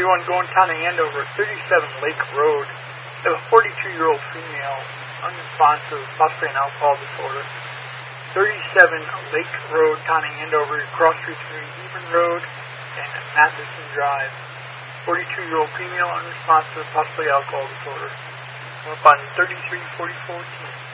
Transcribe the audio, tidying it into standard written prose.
41 going town to Andover, 37 Lake Road. We have a 42-year-old female, unresponsive, possibly an alcohol disorder. 37 Lake Road, town of Andover, cross streets between Hebron Road and Matheson Drive. 42-year-old female, unresponsive, possibly alcohol disorder. We're up on 3344 T.